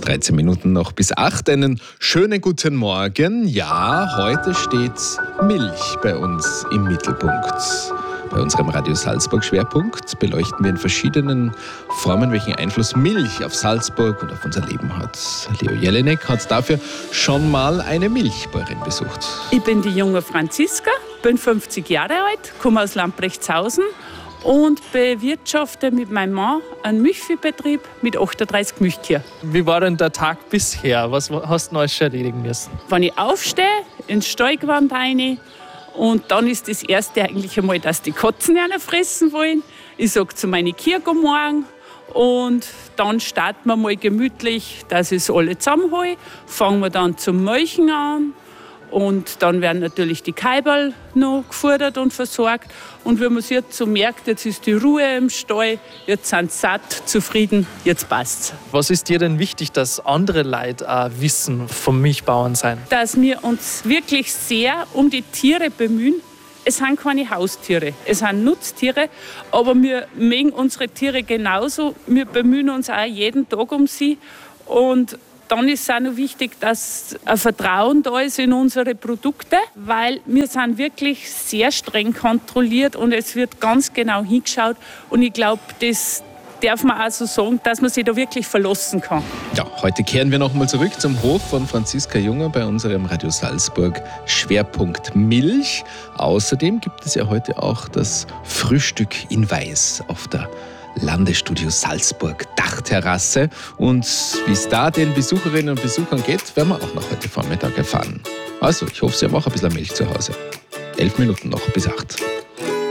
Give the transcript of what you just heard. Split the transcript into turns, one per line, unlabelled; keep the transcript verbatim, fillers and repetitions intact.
dreizehn Minuten noch bis acht. Einen schönen guten Morgen. Ja, heute steht Milch bei uns im Mittelpunkt. Bei unserem Radio Salzburg Schwerpunkt beleuchten wir in verschiedenen Formen, welchen Einfluss Milch auf Salzburg und auf unser Leben hat. Leo Jelinek hat dafür schon mal eine Milchbäuerin besucht.
Ich bin die junge Franziska, bin fünfzig Jahre alt, komme aus Lamprechtshausen und bewirtschafte mit meinem Mann einen Milchviehbetrieb mit achtunddreißig Milchkühen.
Wie war denn der Tag bisher? Was hast du noch schon erledigen müssen?
Wenn ich aufstehe, ins Stallgewand rein, und dann ist das Erste eigentlich einmal, dass die Katzen einer fressen wollen. Ich sage zu meinen Kühen guten Morgen und dann starten wir mal gemütlich, dass ich es alle zusammenhole. Fangen wir dann zum Melken an und dann werden natürlich die Kälber noch gefordert und versorgt. Und wenn man es jetzt so merkt, jetzt ist die Ruhe im Stall, jetzt sind sie satt, zufrieden, jetzt passt's.
Was ist dir denn wichtig, dass andere Leute auch wissen vom Milchbauern sein?
Dass wir uns wirklich sehr um die Tiere bemühen. Es sind keine Haustiere, es sind Nutztiere, aber wir mögen unsere Tiere genauso. Wir bemühen uns auch jeden Tag um sie. Und dann ist es auch noch wichtig, dass ein Vertrauen da ist in unsere Produkte, weil wir sind wirklich sehr streng kontrolliert und es wird ganz genau hingeschaut. Und ich glaube, das darf man auch so sagen, dass man sich da wirklich verlassen kann.
Ja, heute kehren wir nochmal zurück zum Hof von Franziska Junger bei unserem Radio Salzburg Schwerpunkt Milch. Außerdem gibt es ja heute auch das Frühstück in Weiß auf der Landesstudio Salzburg Dachterrasse. Und wie es da den Besucherinnen und Besuchern geht, werden wir auch noch heute Vormittag erfahren. Also, ich hoffe, Sie haben auch ein bisschen Milch zu Hause. Elf Minuten noch bis acht.